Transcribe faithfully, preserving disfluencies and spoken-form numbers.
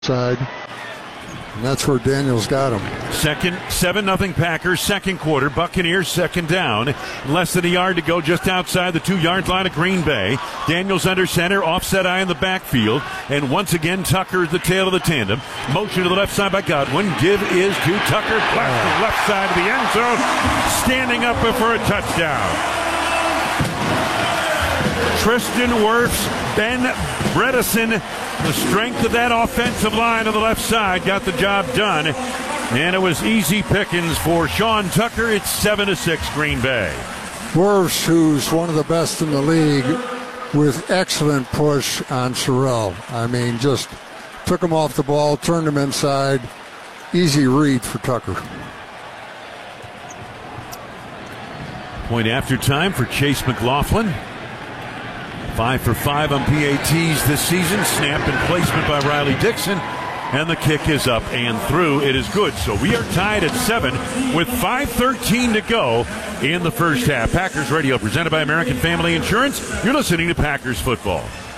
side. And that's where Daniels got him. Second, seven nothing Packers, second quarter. Buccaneers second down. Less than a yard to go just outside the two-yard line of Green Bay. Daniels under center, offset eye in the backfield. And once again, Tucker is the tail of the tandem. Motion to the left side by Godwin. Give is to Tucker. Blast the left side of the end zone. Standing up for a touchdown. Tristan Wirfs, Ben Bredeson, the strength of that offensive line on the left side got the job done. And it was easy pickings for Sean Tucker. It's seven to six Green Bay. Wirfs, who's one of the best in the league, with excellent push on Sorrell. I mean, just took him off the ball, turned him inside. Easy read for Tucker. Point after time for Chase McLaughlin. Five for five on P A Ts this season. Snap and placement by Riley Dixon. And the kick is up and through. It is good. So we are tied at seven with five thirteen to go in the first half. Packers Radio presented by American Family Insurance. You're listening to Packers Football.